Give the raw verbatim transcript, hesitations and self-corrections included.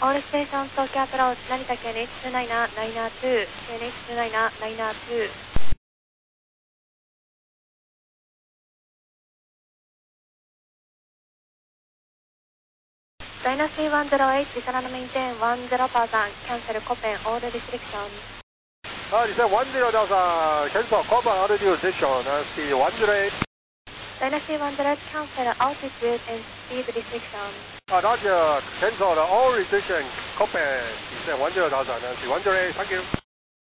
All station Tokyo approach 成田 K N H にじゅうきゅう ナイナーツー K N H にじゅうきゅう ナイナーツーダイナシーいちまるはち、リサナのメインテンじゅうパーセント、キャンセルコペン、オールリストリクション。 あ、リサじゅうパーセント、キャンセルコペン、オールリストリクション、ダイナシーいちまるはち。 ダイナシーいちまるはち、キャンセル、アルティチュード、and speed restriction。 あ、Roger, cancel all restriction, copen, リサじゅうパーセント、ダイナシーいちまるはち、Thank you.